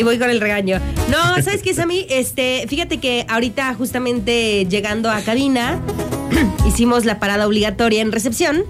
Ahí voy con el regaño. No, ¿sabes qué, Sammy? Fíjate que ahorita justamente llegando a cabina hicimos la parada obligatoria en recepción.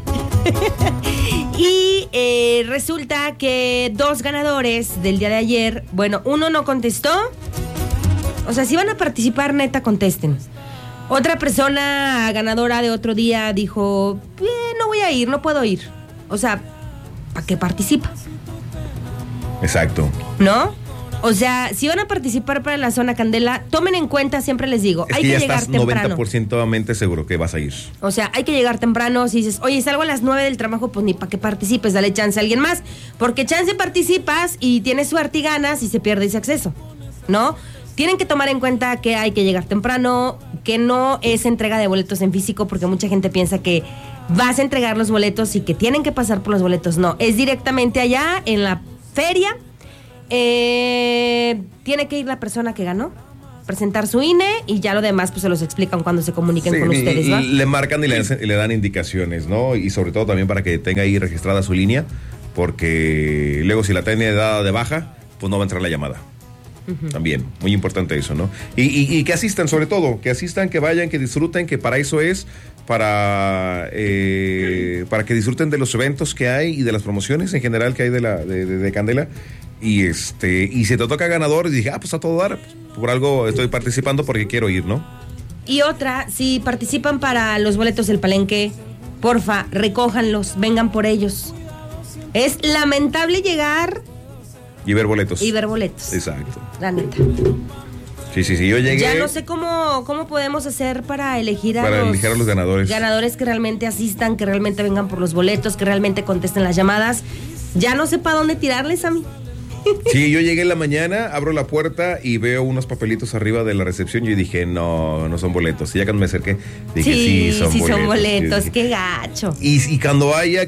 Y resulta que 2 ganadores del día de ayer, bueno, uno no contestó. O sea, si van a participar, neta, contesten. Otra persona ganadora de otro día dijo, no voy a ir, no puedo ir. O sea, ¿para qué participa? Exacto. ¿No? O sea, si van a participar para la zona Candela, tomen en cuenta, siempre les digo, es hay que que ya llegar estás temprano. 90% seguro que vas a ir. O sea, hay que llegar temprano. Si dices, oye, salgo a las 9 del trabajo, pues ni para que participes, dale chance a alguien más. Porque chance participas y tienes suerte y ganas y se pierde ese acceso, ¿no? Tienen que tomar en cuenta que hay que llegar temprano, que no es entrega de boletos en físico, porque mucha gente piensa que vas a entregar los boletos y que tienen que pasar por los boletos. No, es directamente allá en la feria. Tiene que ir la persona que ganó, presentar su INE y ya lo demás pues se los explican cuando se comuniquen con ustedes, ¿va? Le marcan y le dan indicaciones, ¿no? Y sobre todo también para que tenga ahí registrada su línea, porque luego si la tiene dada de baja, pues no va a entrar la llamada. Uh-huh. También, muy importante eso, ¿no? Y que asistan, sobre todo, que asistan, que vayan, que disfruten, que para eso es, para que disfruten de los eventos que hay y de las promociones en general que hay de Candela. Y si te toca ganador, y dije, pues a todo dar, por algo estoy participando porque quiero ir, ¿no? Y otra, si participan para los boletos del Palenque, porfa, recójanlos, vengan por ellos. Es lamentable llegar y ver boletos. Exacto. La neta. Sí, yo llegué. Ya no sé cómo podemos hacer para elegir a los ganadores. Ganadores que realmente asistan, que realmente vengan por los boletos, que realmente contesten las llamadas. Ya no sé para dónde tirarles a mí. Sí, yo llegué en la mañana, abro la puerta y veo unos papelitos arriba de la recepción. Yo dije, no son boletos. Y ya cuando me acerqué, dije, sí son boletos. Qué gacho. Y cuando haya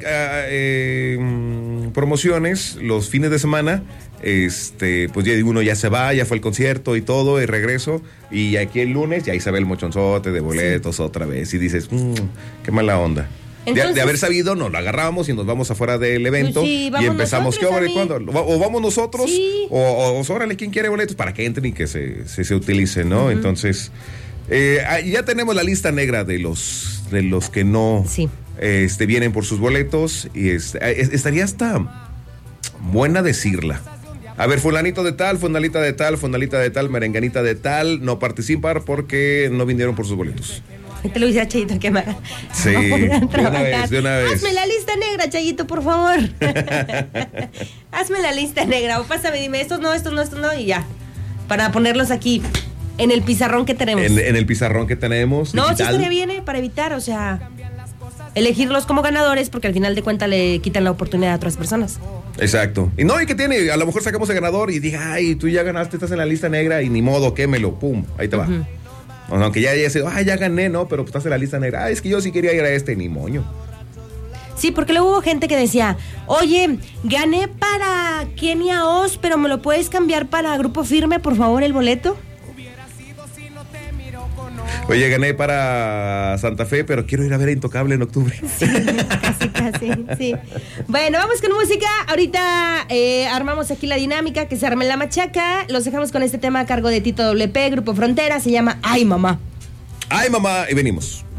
promociones los fines de semana, pues ya uno ya se va, ya fue el concierto y todo, y regreso. Y aquí el lunes ya ahí se ve el mochonzote de boletos otra vez. Y dices, qué mala onda. Entonces, de haber sabido, nos lo agarramos y nos vamos afuera del evento y empezamos, ¿qué hora y cuándo? O vamos nosotros, o órale, ¿quién quiere boletos? Para que entren y que se utilicen, ¿no? Uh-huh. Entonces, ya tenemos la lista negra de los que no vienen por sus boletos y estaría hasta buena decirla. A ver, fulanito de tal, fundalita de tal, merenganita de tal, no participan porque no vinieron por sus boletos. Te lo dice a Chayito que me haga. Sí, de una vez. Hazme la lista negra, Chayito, por favor. Hazme la lista negra. O pásame, dime, estos no, y ya. Para ponerlos aquí, en el pizarrón que tenemos. En el pizarrón que tenemos. No, sí estaría bien, para evitar, o sea, elegirlos como ganadores, porque al final de cuentas le quitan la oportunidad a otras personas. Exacto. Y que tiene, a lo mejor sacamos el ganador y diga, ay, tú ya ganaste, estás en la lista negra y ni modo, quémelo, pum, ahí te va. Uh-huh. Aunque ya ya gané, ¿no? Pero pues estás en la lista negra. Es que yo sí quería ir a ni moño. Sí, porque luego hubo gente que decía, oye, gané para Kenia Oz, pero ¿me lo puedes cambiar para Grupo Firme, por favor, el boleto? Oye, gané para Santa Fe, pero quiero ir a ver a Intocable en octubre. Sí, casi, sí. Bueno, vamos con música. Ahorita armamos aquí la dinámica, que se arme la machaca. Los dejamos con este tema a cargo de Tito WP, Grupo Frontera. Se llama Ay, Mamá. Ay, Mamá, y venimos.